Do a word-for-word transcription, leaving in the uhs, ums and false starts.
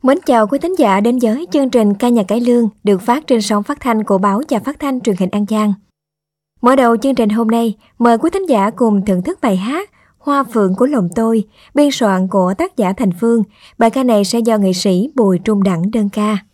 Mến chào quý thính giả đến với chương trình Ca nhạc cải lương được phát trên sóng phát thanh của báo và phát thanh truyền hình An Giang. Mở đầu chương trình hôm nay, mời quý thính giả cùng thưởng thức bài hát Hoa Phượng của lòng tôi, biên soạn của tác giả Thành Phương. Bài ca này sẽ do nghệ sĩ Bùi Trung Đẳng đơn ca.